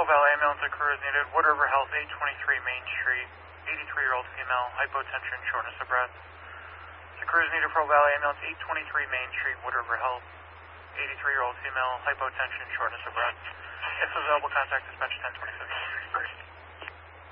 Full Valley ambulance and crew is needed. Wood River Health, 823 Main Street. 83-year-old female, hypotension, shortness of breath. The crew is needed. Full Valley ambulance, 823 Main Street, Wood River Health. 83-year-old female, hypotension, shortness of breath. If available, contact dispatch 1026.